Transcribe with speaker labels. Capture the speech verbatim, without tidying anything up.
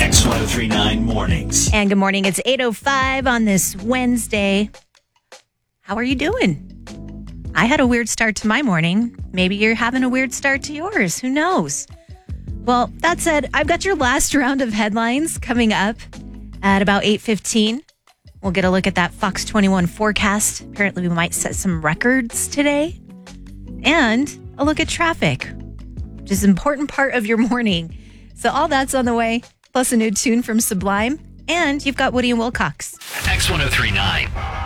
Speaker 1: X one oh three nine Mornings.
Speaker 2: And good morning. It's eight oh five on this Wednesday. How are you doing? I had a weird start to my morning. Maybe you're having a weird start to yours. Who knows? Well, that said, I've got your last round of headlines coming up at about eight fifteen. We'll get a look at that Fox twenty-one forecast. Apparently, we might set some records today. And a look at traffic, which is an important part of your morning. So all that's on the way, plus a new tune from Sublime. And you've got Woody and Wilcox.
Speaker 1: X one oh three nine.